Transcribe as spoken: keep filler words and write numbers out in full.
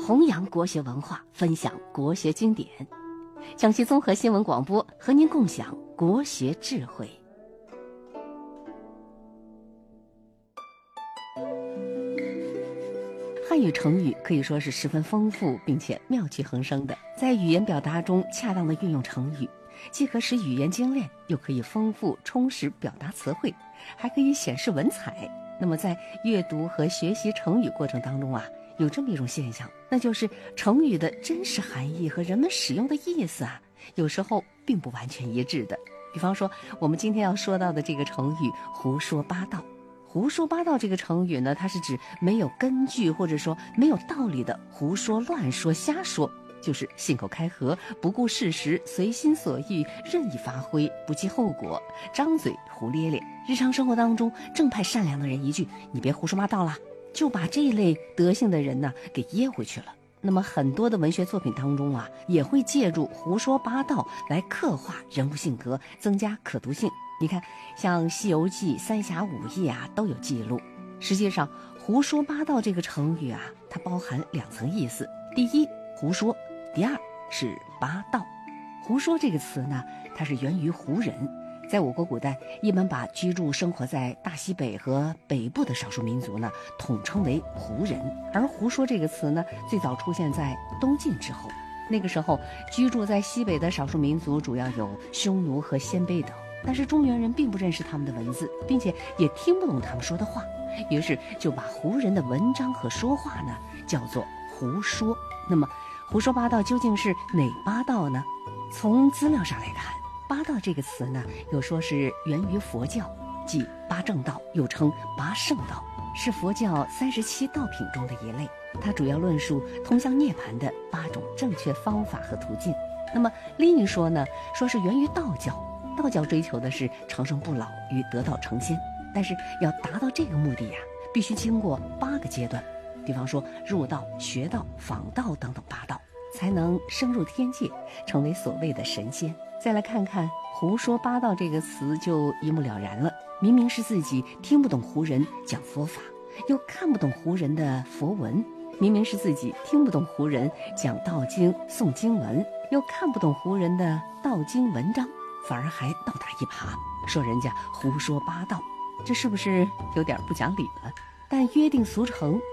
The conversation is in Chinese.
弘扬国学文化，分享国学经典。江西综合新闻广播和您共享国学智慧。汉语成语可以说是十分丰富并且妙趣横生的，在语言表达中恰当的运用成语，既可使语言精炼，又可以丰富充实表达词汇，还可以显示文采。那么在阅读和学习成语过程当中啊，有这么一种现象，那就是成语的真实含义和人们使用的意思啊，有时候并不完全一致的。比方说我们今天要说到的这个成语胡说八道。胡说八道这个成语呢，它是指没有根据或者说没有道理的胡说乱说瞎说，就是信口开河，不顾事实，随心所欲，任意发挥，不计后果，张嘴胡咧咧。日常生活当中正派善良的人一句你别胡说八道啦，就把这一类德性的人呢给噎回去了。那么很多的文学作品当中啊，也会借助胡说八道来刻画人物性格，增加可读性。你看像《西游记》《三侠五义》啊都有记录。实际上胡说八道这个成语啊，它包含两层意思。第一，胡说；第二是八道。胡说这个词呢，它是源于胡人，在我国古代一般把居住生活在大西北和北部的少数民族呢统称为胡人。而胡说这个词呢，最早出现在东晋之后，那个时候居住在西北的少数民族主要有匈奴和鲜卑等，但是中原人并不认识他们的文字，并且也听不懂他们说的话，于是就把胡人的文章和说话呢叫做胡说。那么胡说八道究竟是哪八道呢？从资料上来看，八道这个词呢，有说是源于佛教，即八正道，又称八圣道，是佛教三十七道品中的一类。它主要论述通向涅槃的八种正确方法和途径。那么另一说呢，说是源于道教，道教追求的是长生不老与得道成仙，但是要达到这个目的呀，必须经过八个阶段，比方说入道、学道、访道等等八道，才能升入天界，成为所谓的神仙。再来看看胡说八道这个词就一目了然了，明明是自己听不懂胡人讲佛法，又看不懂胡人的佛文，明明是自己听不懂胡人讲道经诵经文，又看不懂胡人的道经文章，反而还倒打一耙，说人家胡说八道，这是不是有点不讲理了？但约定俗成